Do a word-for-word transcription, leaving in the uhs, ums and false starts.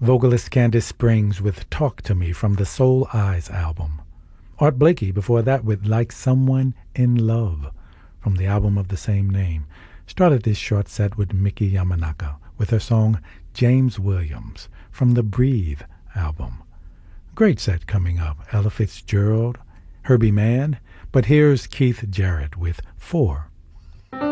Vocalist Candace Springs with Talk to Me from the Soul Eyes album. Art Blakey before that with Like Someone in Love from the album of the same name. Started this short set with Miki Yamanaka with her song James Williams from the Breathe album. Great set coming up. Ella Fitzgerald, Herbie Mann, but here's Keith Jarrett with Four